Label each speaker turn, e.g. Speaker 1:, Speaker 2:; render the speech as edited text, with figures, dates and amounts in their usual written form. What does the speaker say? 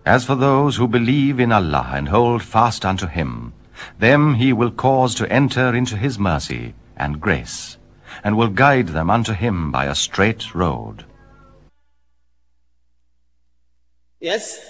Speaker 1: As for those who believe in Allah and hold fast unto Him, them He will cause to enter into His mercy and grace, and will guide them unto Him by a straight road.
Speaker 2: Yes.